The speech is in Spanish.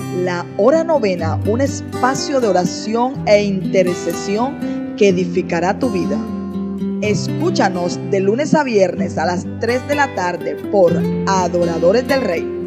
La hora novena, un espacio de oración e intercesión que edificará tu vida. Escúchanos de lunes a viernes a las 3 de la tarde por Adoradores del Rey.